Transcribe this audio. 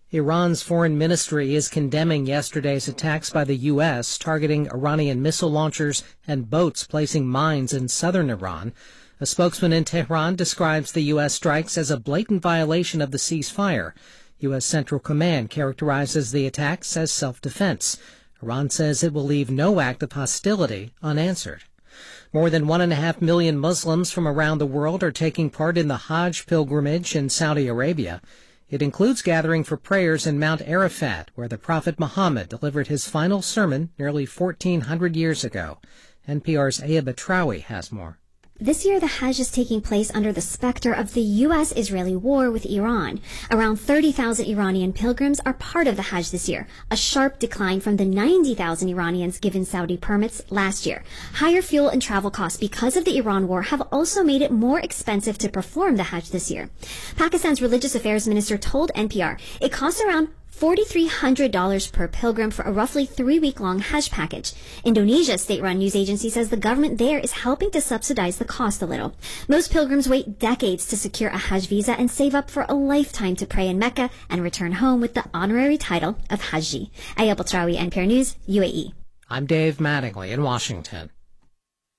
Iran's foreign ministry is condemning yesterday's attacks by the U.S., targeting Iranian missile launchers and boats placing mines in southern Iran. A spokesman in Tehran describes the U.S. strikes as a blatant violation of the ceasefire. U.S. Central Command characterizes the attacks as self-defense. Iran says it will leave no act of hostility unanswered. More than 1.5 million Muslims from around the world are taking part in the Hajj pilgrimage in Saudi Arabia. It includes gathering for prayers in Mount Arafat, where the Prophet Muhammad delivered his final sermon nearly 1,400 years ago. NPR's Aya Batrawi has more. This year, the Hajj is taking place under the specter of the U.S.-Israeli war with Iran. Around 30,000 Iranian pilgrims are part of the Hajj this year, a sharp decline from the 90,000 Iranians given Saudi permits last year. Higher fuel and travel costs because of the Iran war have also made it more expensive to perform the Hajj this year. Pakistan's religious affairs minister told NPR it costs around $4,300 per pilgrim for a roughly 3-week-long Hajj package. Indonesia's state-run news agency says the government there is helping to subsidize the cost a little. Most pilgrims wait decades to secure a Hajj visa and save up for a lifetime to pray in Mecca and return home with the honorary title of Haji. Aya Batrawi, NPR News, UAE. I'm Dave Mattingly in Washington.